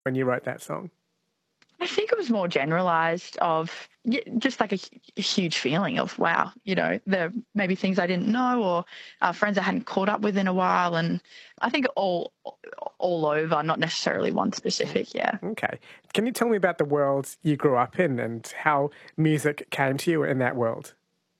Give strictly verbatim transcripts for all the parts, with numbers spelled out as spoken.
when you wrote that song? I think it was more generalized of y- just like a, hu- a huge feeling of, wow, you know, there may be things I didn't know or uh, friends I hadn't caught up with in a while. And I think all all over, not necessarily one specific, yeah. Okay. Can you tell me about the world you grew up in and how music came to you in that world?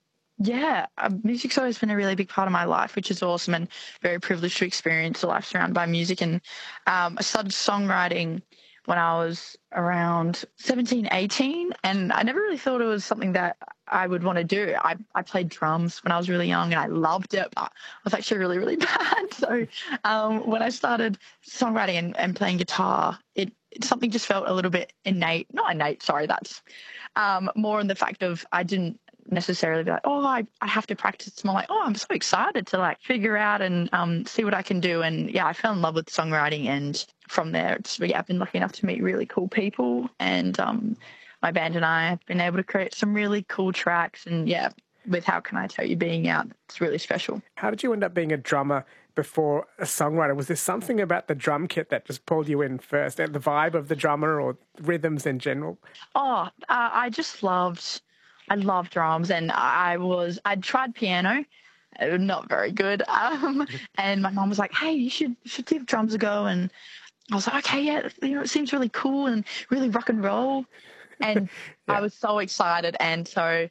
Yeah, uh, music's always been a really big part of my life, which is awesome and very privileged to experience a life surrounded by music. And um, I started songwriting when I was around seventeen, eighteen, and I never really thought it was something that I would want to do. I, I played drums when I was really young and I loved it, but I was actually really, really bad. So um, when I started songwriting and, and playing guitar, it, it something just felt a little bit innate, not innate, sorry, that's um, more in the fact of I didn't necessarily be like, oh, I, I have to practice. It's more like, oh, I'm so excited to like figure out and um, see what I can do. And yeah, I fell in love with songwriting. And from there, it's, yeah, I've been lucky enough to meet really cool people. And um, my band and I have been able to create some really cool tracks. And yeah, with How Can I Tell You being out, it's really special. How did you end up being a drummer before a songwriter? Was there something about the drum kit that just pulled you in first, and the vibe of the drummer or rhythms in general? Oh, uh, I just loved, I love drums, and I was, I'd tried piano, uh, not very good. Um, and my mom was like, "Hey, you should you should give drums a go." And I was like, "Okay, yeah, you know, it seems really cool and really rock and roll." And I Yeah. was so excited, and so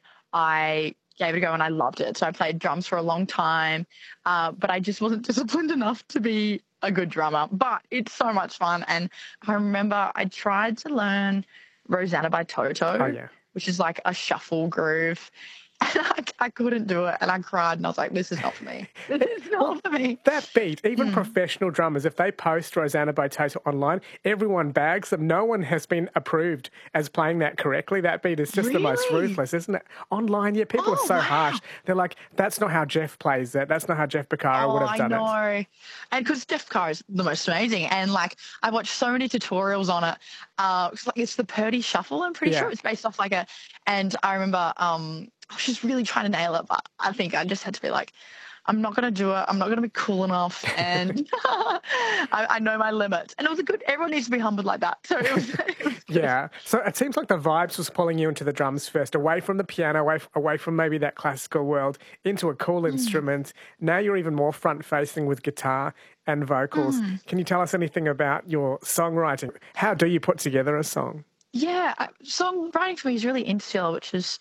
I gave it a go, and I loved it. So I played drums for a long time, uh, but I just wasn't disciplined enough to be a good drummer. But it's so much fun, and I remember I tried to learn Rosanna by Oh, Toto, yeah. which is like a shuffle groove. And I, I couldn't do it. And I cried and I was like, this is not for me. This is Well, not for me. that beat, even Mm. professional drummers, if they post Rosanna by Toto online, everyone bags them. No one has been approved as playing that correctly. That beat is just the most Really? ruthless, isn't it? Online, yeah, people are Oh, so wow. harsh. They're like, that's not how Jeff plays it. That's not how Jeff Beccaro would Oh, have I done it. know. And because Steph Carr is the most amazing. And like, I watched so many tutorials on it. Uh, it's like, it's the Purdy Shuffle, I'm pretty sure. Yeah. It's based off like a, and I remember um, I was just really trying to nail it. But I think I just had to be like, I'm not going to do it. I'm not going to be cool enough. And I, I know my limits. And it was a good, everyone needs to be humbled like that. So it was, it was good. Yeah. So it seems like the vibes was pulling you into the drums first, away from the piano, away, away from maybe that classical world, into a cool Mm, instrument. Now you're even more front facing with guitar and vocals. mm. Can you tell us anything about your songwriting? How do you put together a song? Yeah, I- songwriting for me is really insular, which is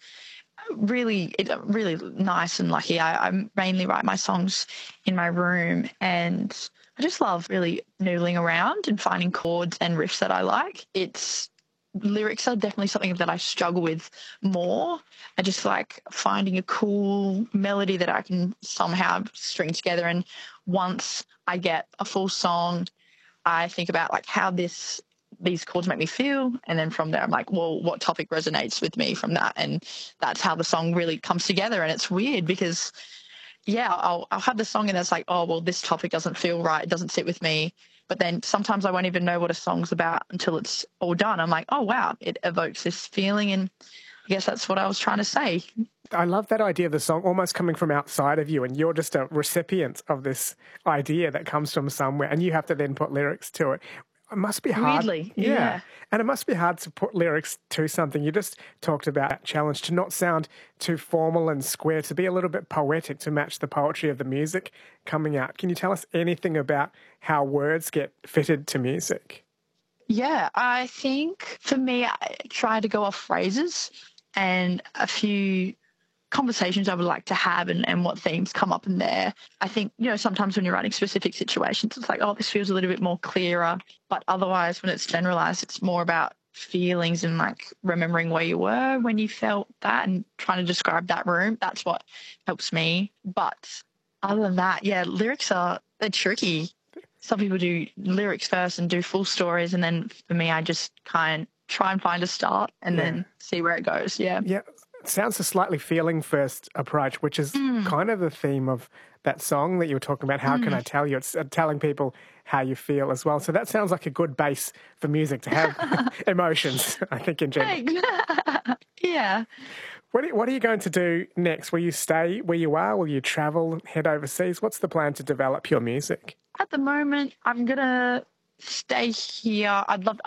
really it, really nice and lucky. I, I mainly write my songs in my room, and I just love really noodling around and finding chords and riffs that I like. It's lyrics are definitely something that I struggle with more. I just like finding a cool melody that I can somehow string together. And once I get a full song, I think about like how this these chords make me feel, and then from there I'm like, well, what topic resonates with me from that, and that's how the song really comes together. And it's weird because yeah, I'll I'll have the song and it's like, oh well, this topic doesn't feel right, it doesn't sit with me. But then sometimes I won't even know what a song's about until it's all done. I'm like, oh wow, it evokes this feeling, and I guess that's what I was trying to say. I love that idea of the song almost coming from outside of you, and you're just a recipient of this idea that comes from somewhere, and you have to then put lyrics to it. It must be hard. Weirdly, Yeah. yeah. And it must be hard to put lyrics to something. You just talked about that challenge to not sound too formal and square, to be a little bit poetic to match the poetry of the music coming out. Can you tell us anything about how words get fitted to music? Yeah, I think for me, I try to go off phrases and a few conversations I would like to have, and, and what themes come up in there. I think, you know, sometimes when you're writing specific situations, it's like, oh, this feels a little bit more clearer. But otherwise, when it's generalized, it's more about feelings and like remembering where you were when you felt that and trying to describe that room. That's what helps me. But other than that, yeah, lyrics are, they're tricky. Some people do lyrics first and do full stories. And then for me, I just kind of try and find a start and Yeah. then see where it goes. Yeah. Yeah, it sounds a slightly feeling first approach, which is Mm, kind of the theme of that song that you were talking about. How can mm. I tell you? It's uh, telling people how you feel as well. So that sounds like a good base for music to have emotions, I think, in general. Thanks. Yeah. What are, what are you going to do next? Will you stay where you are? Will you travel, head overseas? What's the plan to develop your music? At the moment, I'm gonna stay here. I'd love.